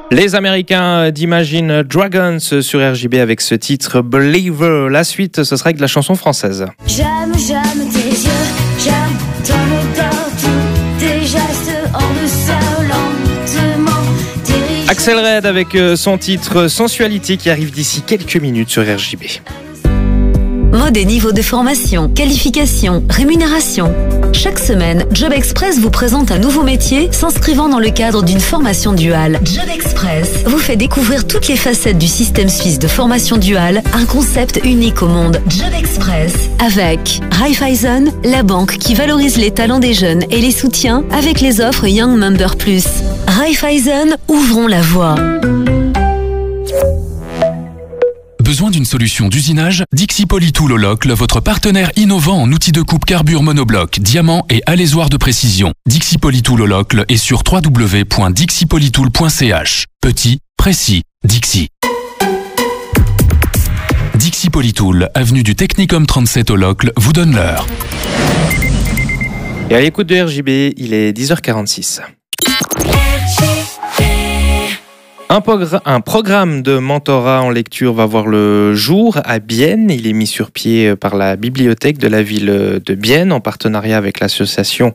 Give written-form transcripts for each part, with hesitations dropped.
Les Américains d'Imagine Dragons sur RJB avec ce titre Believer. La suite, ce sera avec de la chanson française. J'aime tes yeux, j'aime ton odeur, tous tes gestes hors de sol, lentement dirigés. Axel Red avec son titre Sensualité qui arrive d'ici quelques minutes sur RJB. Mode et niveau de formation, qualification, rémunération. Chaque semaine, Job Express vous présente un nouveau métier s'inscrivant dans le cadre d'une formation duale. Job Express vous fait découvrir toutes les facettes du système suisse de formation duale, un concept unique au monde. Job Express avec Raiffeisen, la banque qui valorise les talents des jeunes et les soutient avec les offres Young Member Plus. Raiffeisen, ouvrons la voie. Besoin d'une solution d'usinage? Dixi Polytool au Locle, votre partenaire innovant en outils de coupe carbure monobloc, diamant et alésoir de précision. Dixi Polytool au Locle est sur www.dixipolytool.ch. Petit, précis, Dixi. Dixi Polytool, avenue du Technicum 37 au Locle, vous donne l'heure. Et à l'écoute de RJB, il est 10h46. Un programme de mentorat en lecture va voir le jour à Bienne. Il est mis sur pied par la bibliothèque de la ville de Bienne en partenariat avec l'association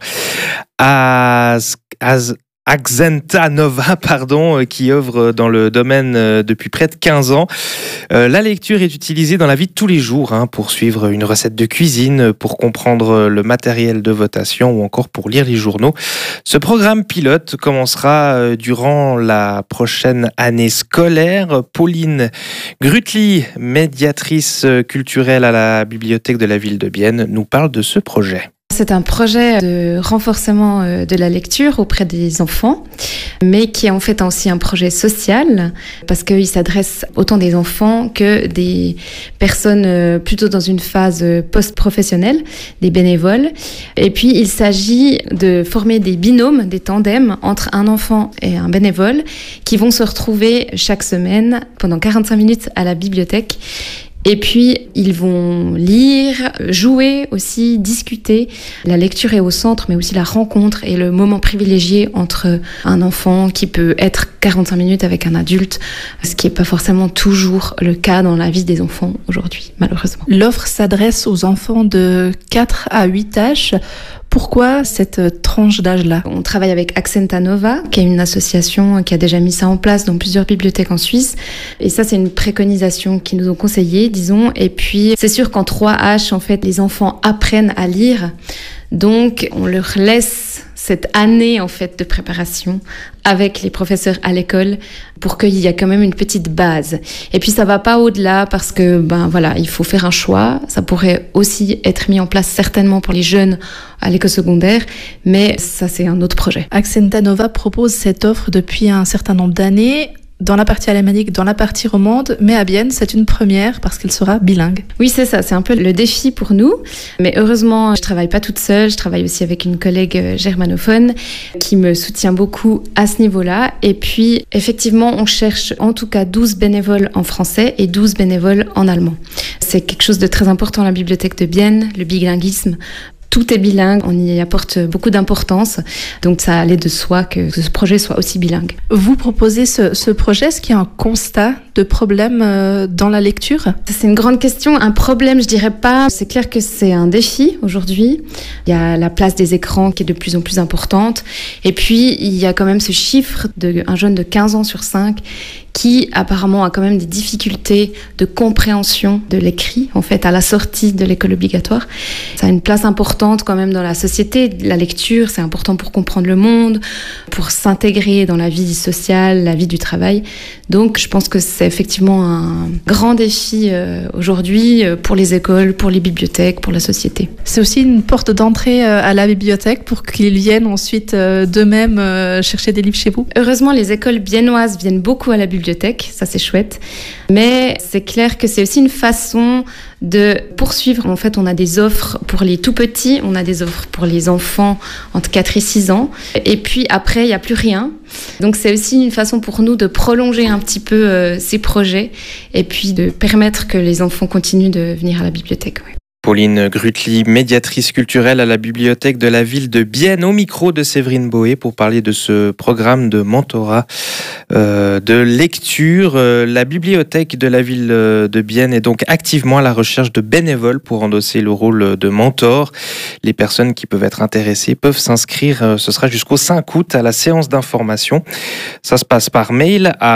Axenta Nova, qui œuvre dans le domaine depuis près de 15 ans. La lecture est utilisée dans la vie de tous les jours, pour suivre une recette de cuisine, pour comprendre le matériel de votation ou encore pour lire les journaux. Ce programme pilote commencera durant la prochaine année scolaire. Pauline Grutli, médiatrice culturelle à la bibliothèque de la ville de Bienne, nous parle de ce projet. C'est un projet de renforcement de la lecture auprès des enfants, mais qui est en fait aussi un projet social, parce qu'il s'adresse autant des enfants que des personnes plutôt dans une phase post-professionnelle, des bénévoles. Et puis, il s'agit de former des binômes, des tandems entre un enfant et un bénévole qui vont se retrouver chaque semaine pendant 45 minutes à la bibliothèque. Et puis, ils vont lire, jouer aussi, discuter. La lecture est au centre, mais aussi la rencontre et le moment privilégié entre un enfant qui peut être 45 minutes avec un adulte, ce qui n'est pas forcément toujours le cas dans la vie des enfants aujourd'hui, malheureusement. L'offre s'adresse aux enfants de 4 à 8 âges. Pourquoi cette tranche d'âge-là ? On travaille avec Axenta Nova, qui est une association qui a déjà mis ça en place dans plusieurs bibliothèques en Suisse. Et ça, c'est une préconisation qu'ils nous ont conseillée, disons. Et puis, c'est sûr qu'en 3H, en fait, les enfants apprennent à lire. Donc, on leur laisse cette année, en fait, de préparation avec les professeurs à l'école pour qu'il y ait quand même une petite base. Et puis, ça va pas au-delà parce que, il faut faire un choix. Ça pourrait aussi être mis en place certainement pour les jeunes à l'école secondaire, mais ça, c'est un autre projet. Axenta Nova propose cette offre depuis un certain nombre d'années, dans la partie alémanique, dans la partie romande, mais à Bienne, c'est une première parce qu'elle sera bilingue. Oui, c'est ça, c'est un peu le défi pour nous, mais heureusement, je travaille pas toute seule, je travaille aussi avec une collègue germanophone qui me soutient beaucoup à ce niveau-là, et puis effectivement, on cherche en tout cas 12 bénévoles en français et 12 bénévoles en allemand. C'est quelque chose de très important à la bibliothèque de Bienne, le bilinguisme. Tout est bilingue, on y apporte beaucoup d'importance, donc ça allait de soi que ce projet soit aussi bilingue. Vous proposez ce projet, est-ce qu'il y a un constat de problème dans la lecture ? C'est une grande question, un problème je dirais pas, c'est clair que c'est un défi aujourd'hui. Il y a la place des écrans qui est de plus en plus importante, et puis il y a quand même ce chiffre d'un jeune de 15 ans sur 5 qui apparemment a quand même des difficultés de compréhension de l'écrit, en fait, à la sortie de l'école obligatoire. Ça a une place importante quand même dans la société. La lecture, c'est important pour comprendre le monde, pour s'intégrer dans la vie sociale, la vie du travail. Donc, je pense que c'est effectivement un grand défi aujourd'hui pour les écoles, pour les bibliothèques, pour la société. C'est aussi une porte d'entrée à la bibliothèque pour qu'ils viennent ensuite d'eux-mêmes chercher des livres chez vous. Heureusement, les écoles biennoises viennent beaucoup à la bibliothèque, ça c'est chouette. Mais c'est clair que c'est aussi une façon de poursuivre. En fait, on a des offres pour les tout petits, on a des offres pour les enfants entre 4 et 6 ans. Et puis après, il n'y a plus rien. Donc c'est aussi une façon pour nous de prolonger un petit peu ces projets et puis de permettre que les enfants continuent de venir à la bibliothèque. Ouais. Pauline Grutli, médiatrice culturelle à la bibliothèque de la ville de Bienne, au micro de Séverine Boé pour parler de ce programme de mentorat de lecture. La bibliothèque de la ville de Bienne est donc activement à la recherche de bénévoles pour endosser le rôle de mentor. Les personnes qui peuvent être intéressées peuvent s'inscrire, ce sera jusqu'au 5 août à la séance d'information. Ça se passe par mail à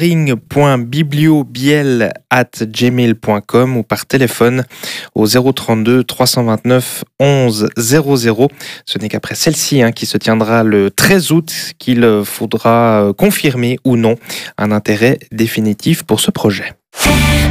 mentoring.bibliobiel@gmail.com ou par téléphone au 032 329 11 00. Ce n'est qu'après celle-ci qui se tiendra le 13 août qu'il faudra confirmer ou non un intérêt définitif pour ce projet.